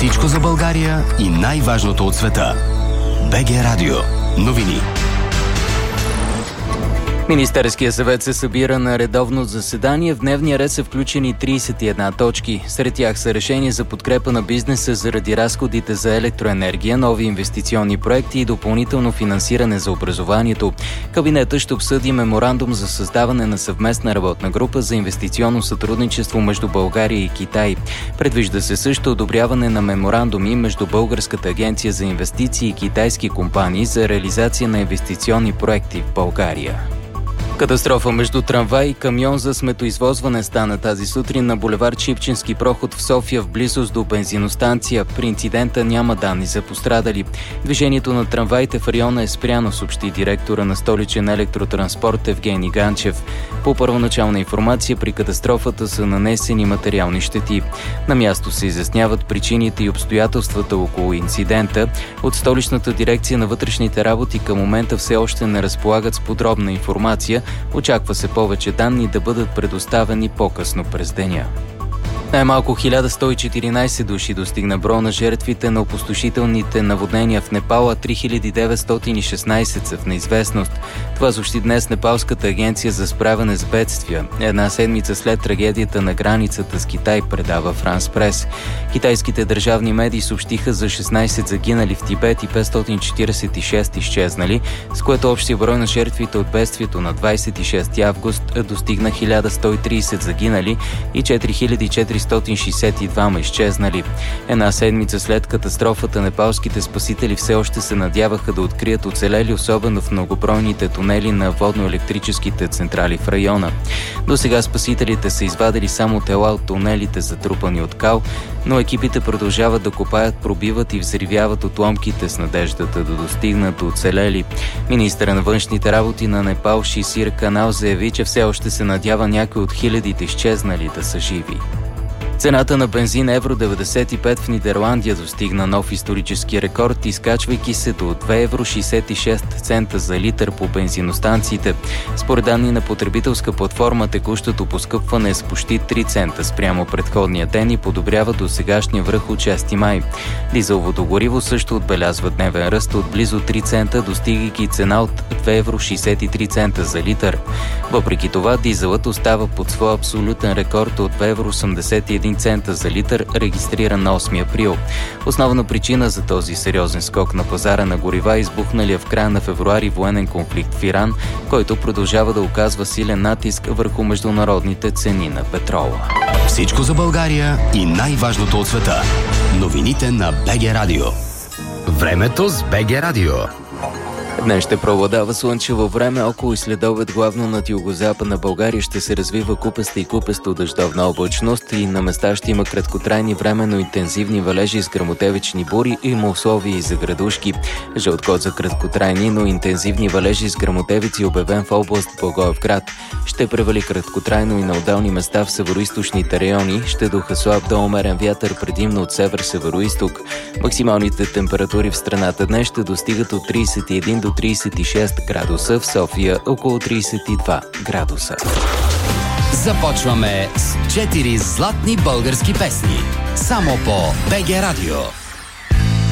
Всичко за България и най-важното от света. БГ Радио. Новини. Министерският съвет се събира на редовно заседание. В дневния ред са включени 31 точки. Сред тях са решения за подкрепа на бизнеса заради разходите за електроенергия, нови инвестиционни проекти и допълнително финансиране за образованието. Кабинетът ще обсъди меморандум за създаване на съвместна работна група за инвестиционно сътрудничество между България и Китай. Предвижда се също одобряване на меморандуми между Българската агенция за инвестиции и китайски компании за реализация на инвестиционни проекти в България. Катастрофа между трамвай и камион за сметоизвозване стана тази сутрин на булевард Шипченски проход в София в близост до бензиностанция. При инцидента няма данни за пострадали. Движението на трамваите в района е спряно, съобщи директора на Столичен електротранспорт Евгений Ганчев. По първоначална информация при катастрофата са нанесени материални щети. На място се изясняват причините и обстоятелствата около инцидента. От Столичната дирекция на вътрешните работи към момента все още не разполагат с подробна информация. Очаква се повече данни да бъдат предоставени по-късно през деня. Най-малко 1114 души достигна броя на жертвите на опустошителните наводнения в Непал, а 3916 са в неизвестност. Това съобщи днес Непалската агенция за справяне с бедствия. Една седмица след трагедията на границата с Китай, предава Франс Прес. Китайските държавни медии съобщиха за 16 загинали в Тибет и 546 изчезнали, с което общия брой на жертвите от бедствието на 26 август достигна 1130 загинали и 4462 изчезнали. Една седмица след катастрофата непалските спасители все още се надяваха да открият оцелели, особено в многобройните тунели на водно-електрическите централи в района. До сега спасителите са извадили само тела от тунелите, затрупани от кал, но екипите продължават да копаят, пробиват и взривяват отломките с надеждата да достигнат до оцелели. Министърът на външните работи на Непал Шисир Канал заяви, че все още се надява някой от хилядите изчезнали да са живи. Цената на бензин Евро 95 в Нидерландия достигна нов исторически рекорд, изкачвайки се до 2,66 евро за литър по бензиностанциите. Според данни на потребителска платформа, текущото поскъпване е с почти 3 цента спрямо предходния ден и подобрява до сегашния връх от 6 май. Дизеловото гориво също отбелязва дневен ръст от близо 3 цента, достигайки цена от 2,63 евро за литър. Въпреки това, дизелът остава под своя абсолютен рекорд от 2,81 цента за литър, регистриран на 8 април. Основна причина за този сериозен скок на пазара на горива е избухналия в края на февруари военен конфликт в Иран, който продължава да оказва силен натиск върху международните цени на петрола. Всичко за България и най-важното от света. Новините на БГ Радио. Времето с БГ Радио. Днес ще преобладава слънчево време, около и следобед главно над югозападна България ще се развива купеста и купесто дъждовна облачност и на места ще има краткотрайни временно интензивни валежи с гръмотевични бури и има условия и за градушки. Жълт код за краткотрайни, но интензивни валежи с гръмотевици обявен в област Благоевград. Ще превали краткотрайно и на отделни места в североизточните райони. Ще духа слаб до умерен вятър, предимно от север-североизток. Максималните температури в страната днес ще достигат от 31 до 36 градуса, в София около 32 градуса. Започваме с 4 златни български песни. Само по БГ Радио.